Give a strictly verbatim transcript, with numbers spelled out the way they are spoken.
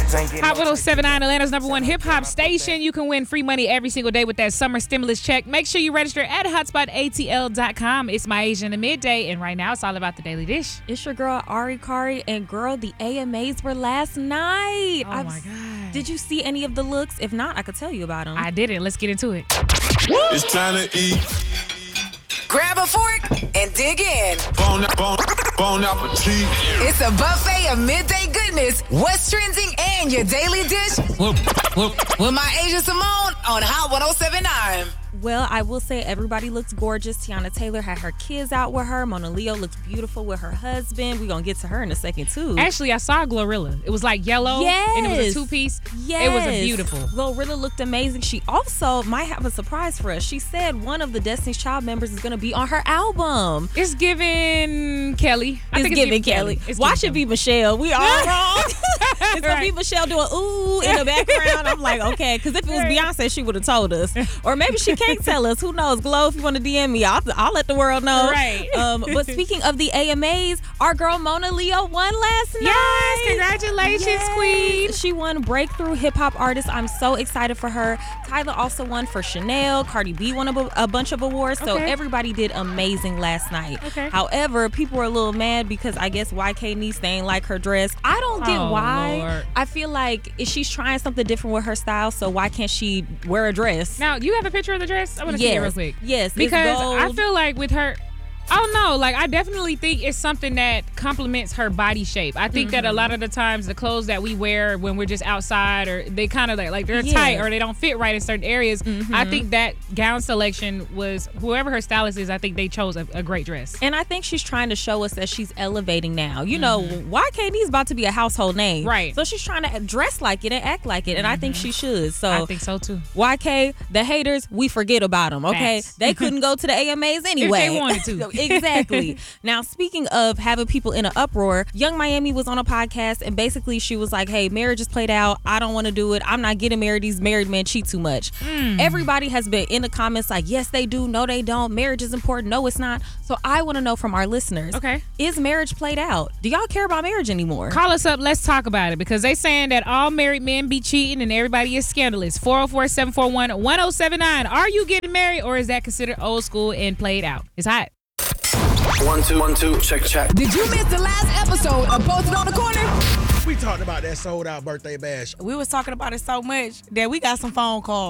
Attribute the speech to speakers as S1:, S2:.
S1: Hot one oh seven point nine, Atlanta's number one hip-hop station. You can win free money every single day with that summer stimulus check. Make sure you register at hotspot A T L dot com. It's My Asia in the Midday, and right now it's all about the Daily Dish.
S2: It's your girl, Ari Kari, and girl, the A M As were last night.
S1: Oh, I've, my God.
S2: Did you see any of the looks? If not, I could tell you about them.
S1: I didn't. Let's get into it.
S3: It's time to eat.
S4: Grab a fork and dig in.
S3: Bon, bon, bon appetit.
S4: It's a buffet of midday goodness, what's trending, and your daily dish. Whoop, whoop. With My Asia Simone on Hot one oh seven point nine.
S2: Well, I will say everybody looks gorgeous. Tiana Taylor had her kids out with her. Mona Leo looks beautiful with her husband. We're going to get to her in a second, too.
S1: Actually, I saw Glorilla. It was like yellow,
S2: yes.
S1: and it was a two-piece.
S2: Yes.
S1: It was a beautiful.
S2: Glorilla looked amazing. She also might have a surprise for us. She said one of the Destiny's Child members is going to be on her album.
S1: It's giving Kelly. I
S2: it's
S1: think it's
S2: giving Kelly.
S1: Kelly. It's
S2: Why
S1: giving
S2: should be Michelle? We all wrong. It's going to be Michelle doing ooh in the background. I'm like, okay, because if it was Beyonce, she would have told us. Or maybe she can't tell us. Who knows? Glow, if you want to D M me, I'll, I'll let the world know.
S1: Right.
S2: Um, but speaking of the A M As, our girl Mona Leo won last night.
S1: Yes, congratulations, yes. Queen.
S2: She won Breakthrough Hip Hop Artist. I'm so excited for her. Tyler also won for Chanel. Cardi B won a, a bunch of awards. So
S1: okay.
S2: everybody did amazing last night.
S1: Okay.
S2: However, people were a little mad because I guess Y K Niece ain't like her dress. I don't get
S1: oh,
S2: why.
S1: Lord.
S2: I feel like she's trying something different with her style, so why can't she wear a dress?
S1: Now, you have a picture of the dress? I want to
S2: yes.
S1: see it real quick.
S2: Yes,
S1: because
S2: gold.
S1: I feel like with her, I don't know, like I definitely think it's something that complements her body shape. I think mm-hmm. that a lot of the times the clothes that we wear when we're just outside, or they kind of like, like they're yeah. tight or they don't fit right in certain areas. Mm-hmm. I think that gown selection was, whoever her stylist is, I think they chose a, a great dress.
S2: And I think she's trying to show us that she's elevating now. You mm-hmm. know, Y K D's about to be a household name.
S1: Right.
S2: So she's trying to dress like it and act like it. And mm-hmm. I think she should. So
S1: I think so too.
S2: Y K, the haters, we forget about them, okay?
S1: Facts.
S2: They couldn't go to the A M As anyway.
S1: If they wanted to.
S2: Exactly. Now, speaking of having people in an uproar, Young Miami was on a podcast and basically she was like, hey, marriage is played out. I don't want to do it. I'm not getting married. These married men cheat too much. Mm. Everybody has been in the comments like, yes, they do. No, they don't. Marriage is important. No, it's not. So I want to know from our listeners,
S1: okay,
S2: is marriage played out? Do y'all care about marriage anymore?
S1: Call us up. Let's talk about it, because they saying that all married men be cheating and everybody is scandalous. four oh four, seven four one, one oh seven nine. Are you getting married, or is that considered old school and played out? It's hot.
S3: One, two, one, two, check, check.
S4: Did you miss the last episode of Posted on the Corner?
S5: We talked about that sold out birthday bash.
S6: We was talking about it so much that we got some phone calls.